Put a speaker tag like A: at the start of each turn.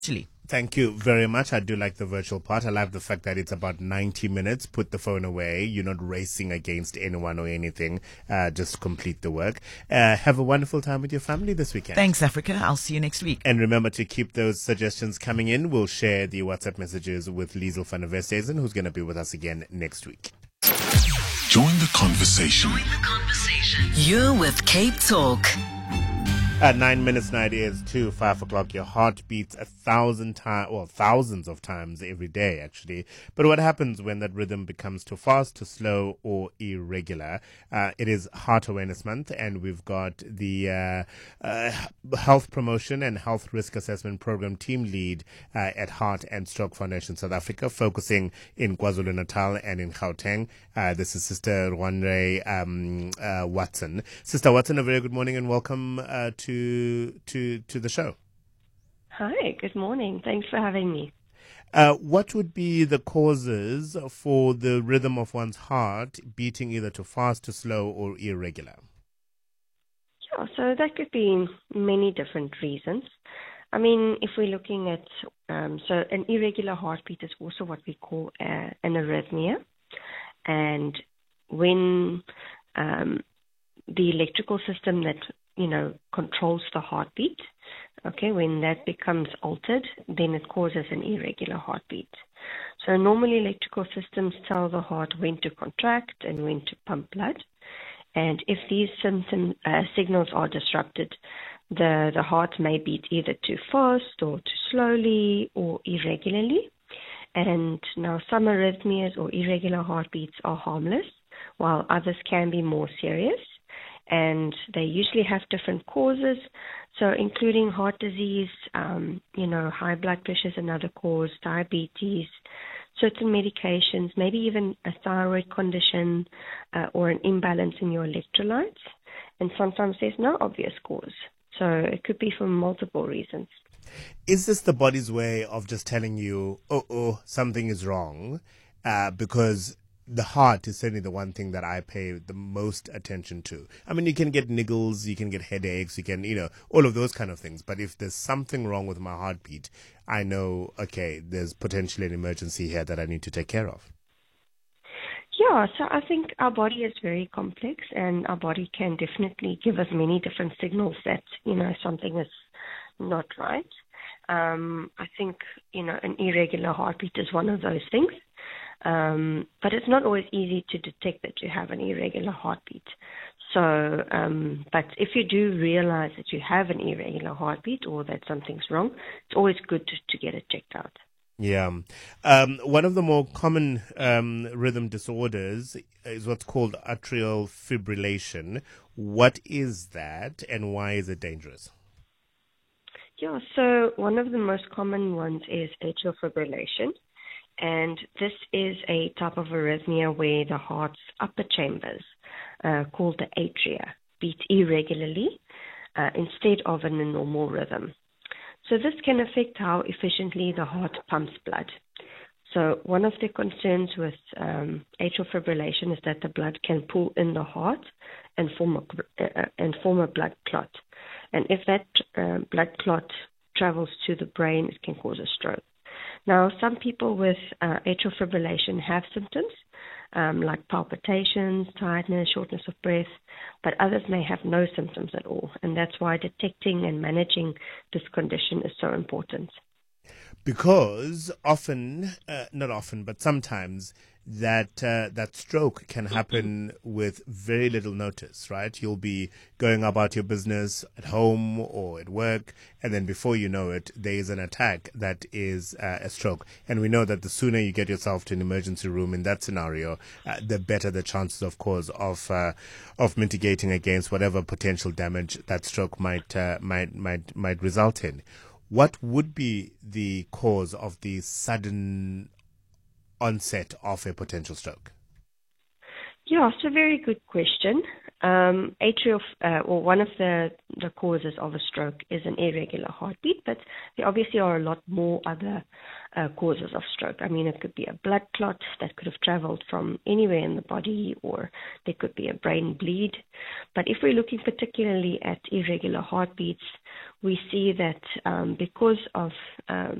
A: Actually.
B: Thank you very much. I do like the virtual part. I love the fact that it's about 90 minutes. Put the phone away. You're not racing against anyone or anything. Just complete the work. Have a wonderful time with your family this weekend.
A: Thanks, Africa. I'll see you next week.
B: And remember to keep those suggestions coming in. We'll share the WhatsApp messages with Liesel van der Westhuizen, who's going to be with us again next week.
C: Join the conversation.
D: You're with Cape Talk.
B: At 9 minutes now, it is to 5 o'clock. Your heart beats 1,000 times, well, thousands of times every day, actually. But what happens when that rhythm becomes too fast, too slow, or irregular? It is Heart Awareness Month, and we've got the Health Promotion and Health Risk Assessment Program team lead at Heart and Stroke Foundation South Africa, focusing in KwaZulu-Natal and in Gauteng. This is Sister Rwandre Watson. Sister Watson, a very good morning and welcome to the show.
E: Hi, good morning. Thanks for having me.
B: What would be the causes for the rhythm of one's heart beating either too fast, too slow, or irregular?
E: Yeah, so that could be many different reasons. I mean, if we're looking at, so an irregular heartbeat is also what we call an arrhythmia. And when the electrical system that controls the heartbeat. Okay, when that becomes altered, then it causes an irregular heartbeat. So normally electrical systems tell the heart when to contract and when to pump blood. And if these signals are disrupted, the heart may beat either too fast or too slowly or irregularly. And now some arrhythmias or irregular heartbeats are harmless, while others can be more serious. And they usually have different causes, so including heart disease, high blood pressure is another cause, diabetes, certain medications, maybe even a thyroid condition or an imbalance in your electrolytes. And sometimes there's no obvious cause, so it could be for multiple reasons.
B: Is this the body's way of just telling you, something is wrong? Because the heart is certainly the one thing that I pay the most attention to. I mean, you can get niggles, you can get headaches, you can, all of those kind of things. But if there's something wrong with my heartbeat, I know, okay, there's potentially an emergency here that I need to take care of.
E: Yeah, so I think our body is very complex, and our body can definitely give us many different signals that, something is not right. I think, an irregular heartbeat is one of those things. But it's not always easy to detect that you have an irregular heartbeat. So, but if you do realize that you have an irregular heartbeat or that something's wrong, it's always good to get it checked out.
B: Yeah. One of the more common rhythm disorders is what's called atrial fibrillation. What is that and why is it dangerous?
E: Yeah, so one of the most common ones is atrial fibrillation. And this is a type of arrhythmia where the heart's upper chambers, called the atria, beat irregularly instead of in a normal rhythm. So this can affect how efficiently the heart pumps blood. So one of the concerns with atrial fibrillation is that the blood can pool in the heart and form a blood clot. And if that blood clot travels to the brain, it can cause a stroke. Now, some people with atrial fibrillation have symptoms like palpitations, tiredness, shortness of breath, but others may have no symptoms at all, and that's why detecting and managing this condition is so important.
B: Because not often, but sometimes that stroke can happen with very little notice, right? You'll be going about your business at home or at work, and then before you know it, there is an attack that is a stroke. And we know that the sooner you get yourself to an emergency room in that scenario, the better the chances, of course, of mitigating against whatever potential damage that stroke might result in. What would be the cause of the sudden onset of a potential stroke?
E: Yeah, it's a very good question. or one of the causes of a stroke is an irregular heartbeat, but there obviously are a lot more other causes of stroke. I mean, it could be a blood clot that could have traveled from anywhere in the body, or there could be a brain bleed. But if we're looking particularly at irregular heartbeats, we see that because of